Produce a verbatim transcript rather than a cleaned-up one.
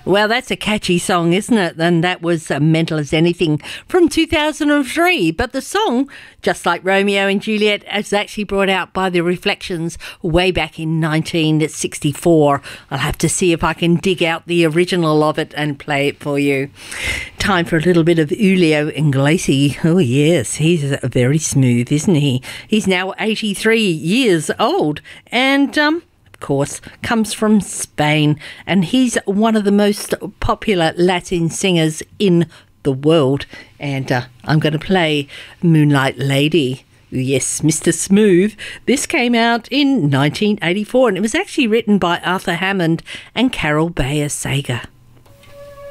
Well, that's a catchy song, isn't it? And that was uh, Mental as Anything from two thousand three. But the song, just like Romeo and Juliet, is actually brought out by the Reflections way back in nineteen sixty-four. I'll have to see if I can dig out the original of it and play it for you. Time for a little bit of Julio Iglesias. Oh, yes, he's very smooth, isn't he? He's now eighty-three years old and, um, of course, comes from Spain, and he's one of the most popular Latin singers in the world. And uh, I'm going to play Moonlight Lady. Yes, Mister Smooth. This came out in nineteen eighty-four, and it was actually written by Arthur Hammond and Carol Bayer Sager.